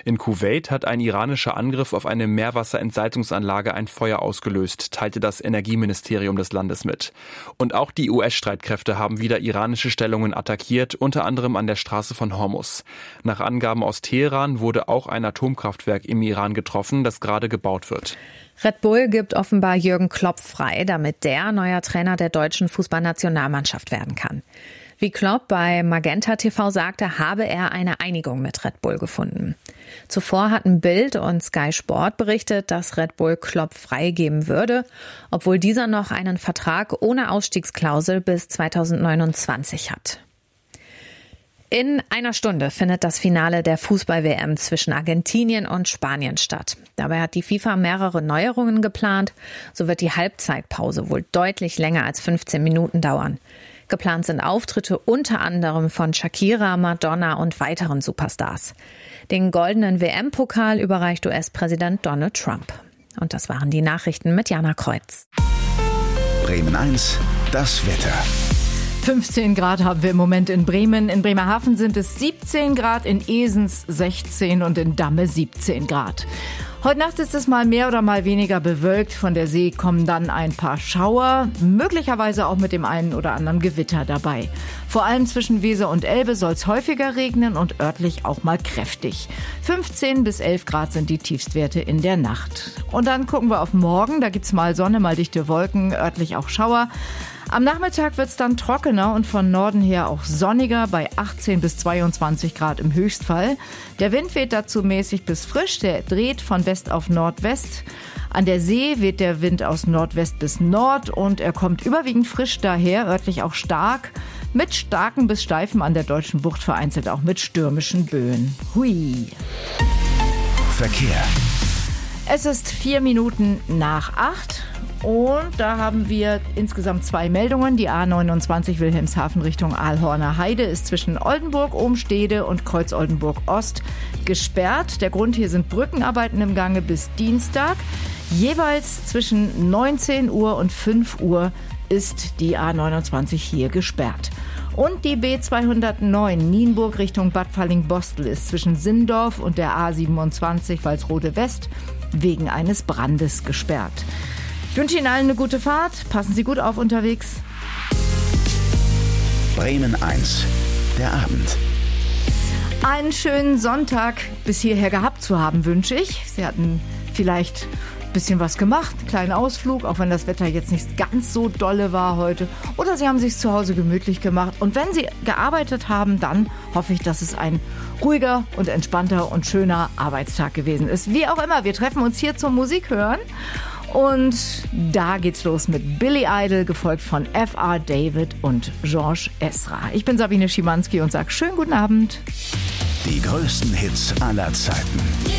In Kuwait hat ein iranischer Angriff auf eine Meerwasserentsalzungsanlage ein Feuer ausgelöst, teilte das Energieministerium des Landes mit. Und auch die US-Streitkräfte haben wieder iranische Stellungen attackiert, unter anderem an der Straße von Hormuz. Nach Angaben aus Teheran wurde auch ein Atomkraftwerk im Iran getroffen, das gerade gebaut wird. Red Bull gibt offenbar Jürgen Klopp frei, damit der neuer Trainer der deutschen Fußballnationalmannschaft werden kann. Wie Klopp bei Magenta TV sagte, habe er eine Einigung mit Red Bull gefunden. Zuvor hatten Bild und Sky Sport berichtet, dass Red Bull Klopp freigeben würde, obwohl dieser noch einen Vertrag ohne Ausstiegsklausel bis 2029 hat. In einer Stunde findet das Finale der Fußball-WM zwischen Argentinien und Spanien statt. Dabei hat die FIFA mehrere Neuerungen geplant. So wird die Halbzeitpause wohl deutlich länger als 15 Minuten dauern. Geplant sind Auftritte unter anderem von Shakira, Madonna und weiteren Superstars. Den goldenen WM-Pokal überreicht US-Präsident Donald Trump. Und das waren die Nachrichten mit Jana Kreuz. Bremen 1, das Wetter. 15 Grad haben wir im Moment in Bremen. In Bremerhaven sind es 17 Grad, in Esens 16 und in Damme 17 Grad. Heute Nacht ist es mal mehr oder mal weniger bewölkt. Von der See kommen dann ein paar Schauer, möglicherweise auch mit dem einen oder anderen Gewitter dabei. Vor allem zwischen Weser und Elbe soll es häufiger regnen und örtlich auch mal kräftig. 15 bis 11 Grad sind die Tiefstwerte in der Nacht. Und dann gucken wir auf morgen. Da gibt's mal Sonne, mal dichte Wolken, örtlich auch Schauer. Am Nachmittag wird es dann trockener und von Norden her auch sonniger bei 18 bis 22 Grad im Höchstfall. Der Wind weht dazu mäßig bis frisch, der dreht von West auf Nordwest. An der See weht der Wind aus Nordwest bis Nord und er kommt überwiegend frisch daher, örtlich auch stark, mit starken bis steifen an der Deutschen Bucht, vereinzelt auch mit stürmischen Böen. Hui. Verkehr. Es ist 4 Minuten nach 8. Und da haben wir insgesamt 2 Meldungen. Die A29 Wilhelmshaven Richtung Aalhorner Heide ist zwischen Oldenburg, Ohmstede und Kreuz-Oldenburg Ost gesperrt. Der Grund: hier sind Brückenarbeiten im Gange bis Dienstag. Jeweils zwischen 19 Uhr und 5 Uhr ist die A29 hier gesperrt. Und die B209 Nienburg Richtung Bad Falling-Bostel ist zwischen Sindorf und der A27 Walsrode West wegen eines Brandes gesperrt. Ich wünsche Ihnen allen eine gute Fahrt. Passen Sie gut auf unterwegs. Bremen 1, der Abend. Einen schönen Sonntag bis hierher gehabt zu haben, wünsche ich. Sie hatten vielleicht ein bisschen was gemacht, einen kleinen Ausflug, auch wenn das Wetter jetzt nicht ganz so dolle war heute. Oder Sie haben sich zu Hause gemütlich gemacht. Und wenn Sie gearbeitet haben, dann hoffe ich, dass es ein ruhiger und entspannter und schöner Arbeitstag gewesen ist. Wie auch immer, wir treffen uns hier zum Musik hören. Und da geht's los mit Billy Idol, gefolgt von F.R. David und George Ezra. Ich bin Sabine Schimanski und sage schönen guten Abend. Die größten Hits aller Zeiten.